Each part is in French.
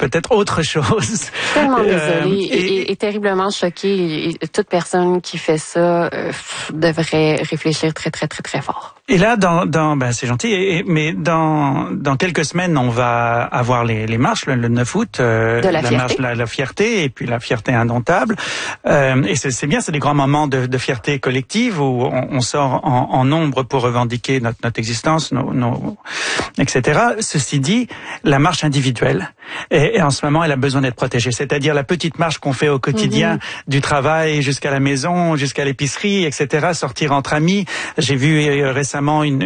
peut-être autre chose. Tellement désolée et terriblement choquée. Et toute personne qui fait ça devrait réfléchir très, très, très, très fort. Et là, c'est gentil, mais dans quelques semaines, on va avoir les marches, le 9 août, la marche la fierté, et puis la fierté indomptable. Et c'est bien, c'est des grands moments de fierté collective où on sort en nombre pour revendiquer notre existence, etc. Ceci dit, la marche individuelle, et en ce moment, elle a besoin d'être protégée. C'est-à-dire la petite marche qu'on fait au quotidien, du travail jusqu'à la maison, jusqu'à l'épicerie, etc. Sortir entre amis. J'ai vu récemment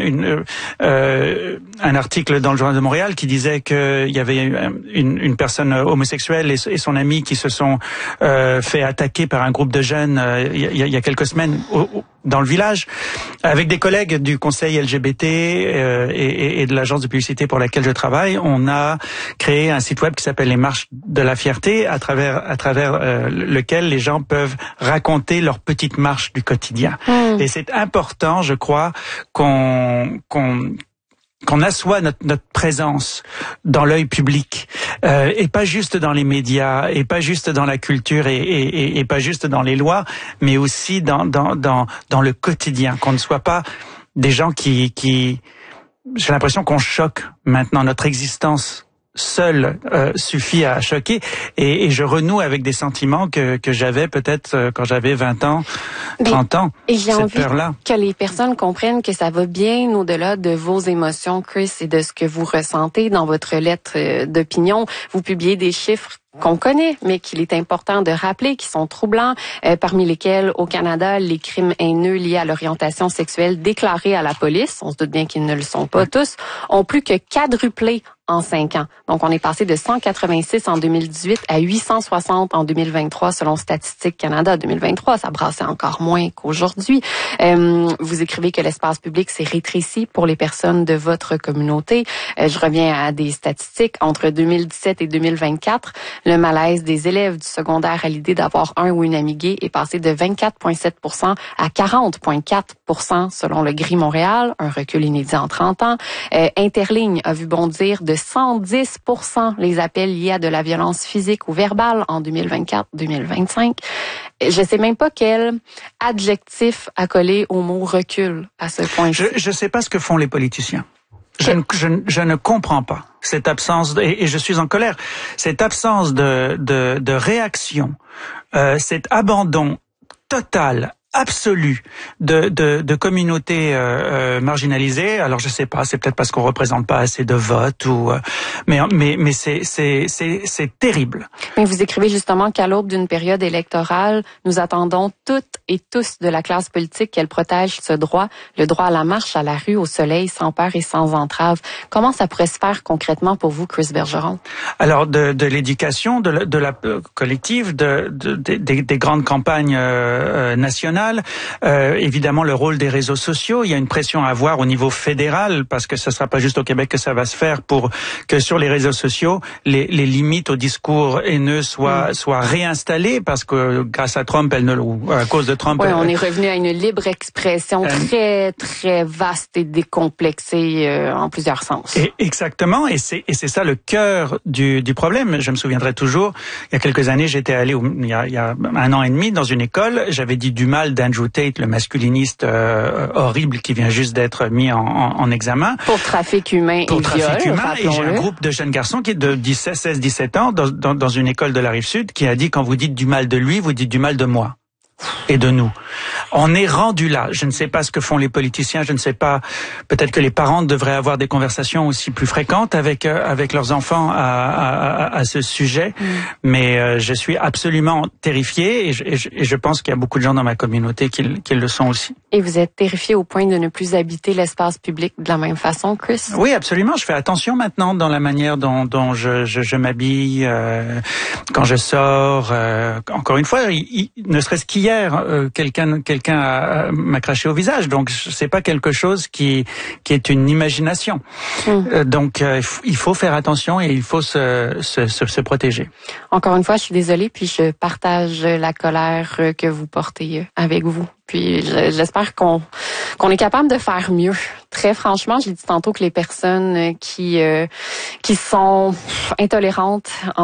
un article dans le Journal de Montréal qui disait qu'il y avait une personne homosexuelle et son ami qui se sont fait attaquer par un groupe de jeunes il y a quelques semaines dans le village, avec des collègues du conseil LGBT et de l'agence de publicité pour laquelle je travaille. On a créé un site web qui s'appelle les Marches de la Fierté, à travers lequel les gens peuvent raconter leur petite marche du quotidien. Et c'est important, je crois, qu'on assoit notre présence dans l'œil public, et pas juste dans les médias, et pas juste dans la culture, et pas juste dans les lois, mais aussi dans le quotidien, qu'on ne soit pas des gens qui j'ai l'impression qu'on choque maintenant. Notre existence seule suffit à choquer, et je renoue avec des sentiments que j'avais peut-être quand j'avais 20 ans, 30 ans. Et j'ai envie que les personnes comprennent que ça va bien au-delà de vos émotions, Chris, et de ce que vous ressentez dans votre lettre d'opinion. Vous publiez des chiffres qu'on connaît, mais qu'il est important de rappeler, qui sont troublants, parmi lesquels, au Canada, les crimes haineux liés à l'orientation sexuelle déclarés à la police, on se doute bien qu'ils ne le sont pas tous, ont plus que quadruplé en 5 ans. Donc, on est passé de 186 en 2018 à 860 en 2023, selon Statistique Canada. 2023, ça brassait encore moins qu'aujourd'hui. Vous écrivez que l'espace public s'est rétréci pour les personnes de votre communauté. Je reviens à des statistiques. Entre 2017 et 2024, le malaise des élèves du secondaire à l'idée d'avoir un ou une amie gay est passé de 24,7% à 40,4% selon le Gris Montréal, un recul inédit en 30 ans. Interligne a vu bondir de 110% les appels liés à de la violence physique ou verbale en 2024-2025. Je sais même pas quel adjectif accoler au mot recul à ce point. Je sais pas ce que font les politiciens. Je ne comprends pas cette absence et je suis en colère. Cette absence de réaction, cet abandon total, absolu de communautés marginalisées. Alors je sais pas, c'est peut-être parce qu'on représente pas assez de votes ou mais c'est terrible. Mais vous écrivez justement qu'à l'aube d'une période électorale, nous attendons toutes et tous de la classe politique qu'elle protège ce droit, le droit à la marche, à la rue, au soleil, sans peur et sans entrave. Comment ça pourrait se faire concrètement pour vous, Chris Bergeron? Alors de l'éducation, de la collective, des grandes campagnes nationales. Évidemment, le rôle des réseaux sociaux. Il y a une pression à avoir au niveau fédéral parce que ce sera pas juste au Québec que ça va se faire pour que sur les réseaux sociaux, les limites au discours haineux soient réinstallées parce que grâce à Trump, ou à cause de Trump. Oui, on est revenu à une libre expression très, très vaste et décomplexée en plusieurs sens. Exactement. Et c'est ça le cœur du problème. Je me souviendrai toujours, il y a quelques années, j'étais allé, il y a 1 an et demi, dans une école, j'avais dit du mal d'Andrew Tate, le masculiniste horrible qui vient juste d'être mis en examen. Pour trafic humain et viol, et j'ai un groupe de jeunes garçons qui est de 16-17 ans dans une école de la Rive-Sud qui a dit quand vous dites du mal de lui, vous dites du mal de moi. Et de nous. On est rendu là. Je ne sais pas ce que font les politiciens, je ne sais pas. Peut-être que les parents devraient avoir des conversations aussi plus fréquentes avec leurs enfants à ce sujet. Mais je suis absolument terrifié et je pense qu'il y a beaucoup de gens dans ma communauté qui le sont aussi. Et vous êtes terrifié au point de ne plus habiter l'espace public de la même façon, Chris? Oui, absolument. Je fais attention maintenant dans la manière dont je m'habille, quand je sors. Encore une fois, ne serait-ce qu'hier, quelqu'un m'a craché au visage, donc c'est pas quelque chose qui est une imagination. Donc il faut faire attention et il faut se protéger. Encore une fois, je suis désolée, puis je partage la colère que vous portez avec vous. Puis j'espère qu'on est capable de faire mieux. Très franchement, j'ai dit tantôt que les personnes qui sont intolérantes